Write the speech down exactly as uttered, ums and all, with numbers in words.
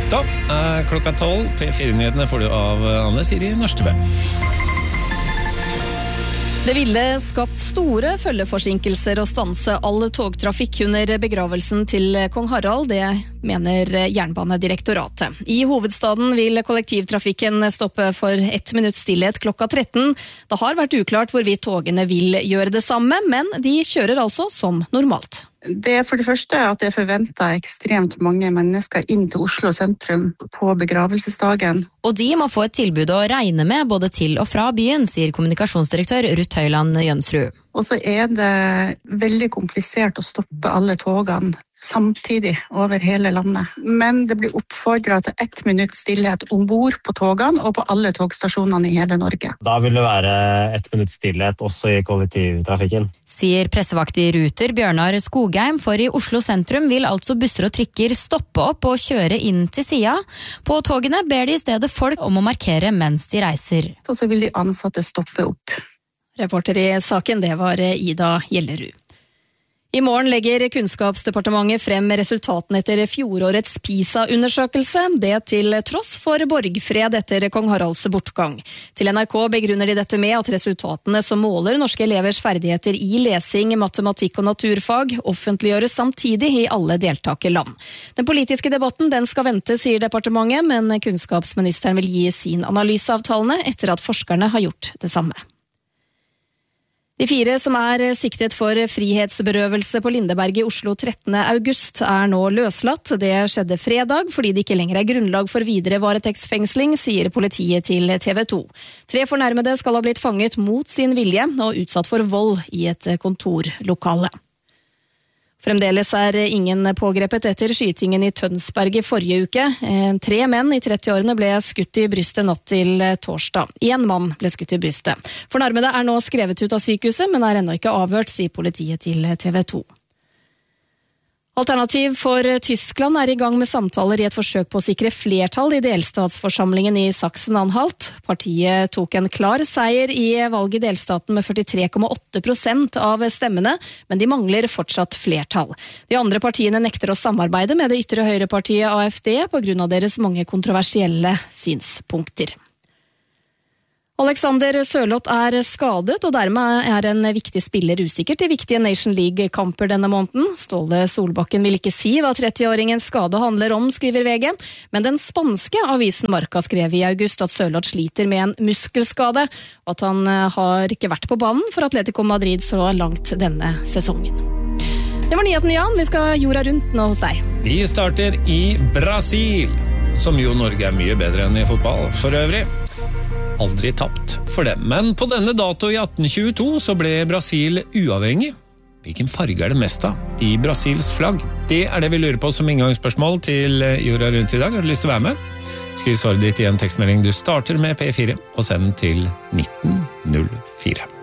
Da er klokka tolv. P fire-nyhetene får du av Anne Siri Nørstebø. Det ville skapt store følgeforsinkelser og stanse all togtrafikk under begravelsen til kong Harald, det mener Jernbanedirektoratet. I hovedstaden vil kollektivtrafikken stoppe for ett minutt stillhet klokka tretten. Det har vært uklart hvorvidt togene vil gjøre det samme, men de kjører altså som normalt. Det er for det første at det er forventet ekstremt mange mennesker inn til Oslo sentrum på begravelsesdagen. Og de må få et tilbud å regne med både til og fra byen, sier kommunikasjonsdirektør Ruth Høyland Jønsrud. Og så er det veldig komplisert å stoppe alle togene samtidig over hele landet. Men det blir oppfordret til ett minutt stillhet ombord på togene og på alle togstasjonene i hele Norge. Da vil det være ett minutt stillhet også i kollektivtrafikken. Sier pressevakt i Ruter Bjørnar Skogheim, for i Oslo sentrum vil altså busser og trikker stoppe opp og kjøre inn til sida. På togene ber de i stedet folk om å markere mens de reiser. Og så vil de ansatte stoppe opp. Reporter i saken, det var Ida Gjellerud. I morgen legger Kunnskapsdepartementet frem resultatene etter fjorårets PISA-undersøkelse, det til tross for borgfred etter kong Haralds bortgang. Til N R K begrunner de dette med at resultatene som måler norske elevers ferdigheter i lesing, matematikk og naturfag offentliggjøres samtidig i alle deltakerland. Den politiske debatten den skal vente, sier departementet, men kunnskapsministeren vil gi sin analyse av tallene etter at forskerne har gjort det samme. De fire som er siktet for frihetsberøvelse på Lindeberg i Oslo trettende august er nå løslatt. Det skjedde fredag fordi det ikke lenger er grunnlag for videre varetektsfengsling, sier politiet til T V to. Tre fornærmede skal ha blitt fanget mot sin vilje og utsatt for vold i et kontorlokale. Fremdeles er ingen pågrepet etter skytingen i Tønsberg i forrige uke. Tre menn i trettiårene ble skutt i brystet natt til torsdag. En mann ble skutt i brystet. Fornærmede er nå skrevet ut av sykehuset, men er ennå ikke avhørt, sier politiet til T V to. Alternativ for Tyskland er i gang med samtaler i et forsøk på å sikre flertall i delstatsforsamlingen i Sachsen-Anhalt. Partiet tok en klar seier i valget i delstaten med førtitre komma åtte prosent av stemmene, men de mangler fortsatt flertall. De andre partiene nekter å samarbeide med det ytre høyrepartiet A F D på grunn av deres mange kontroversielle synspunkter. Alexander Sørloth er skadet, og dermed er en viktig spiller usikker til viktige Nation League-kamper denne måneden. Ståle Solbakken vil ikke si hva trettiåringens skade handler om, skriver V G, men den spanske avisen Marca skrev i august at Sørloth sliter med en muskelskade, og at han har ikke vært på banen for Atletico Madrid så langt denne sesongen. Det var nyheten, Jan. Vi skal jorda rundt nå hos deg. Vi starter i Brasil, som jo Norge er mye bedre enn i fotball for øvrig. Aldri tapt for det. Men på denne dato i atten tjueto så ble Brasil uavhengig. Hvilken farge er det mest av i Brasils flagg? Det er det vi lurer på som inngangsspørsmål til jorda rundt i dag. Har du lyst til å være med? Skriv svaret ditt i en tekstmelding. Du starter med P fire og send til nitten null fire.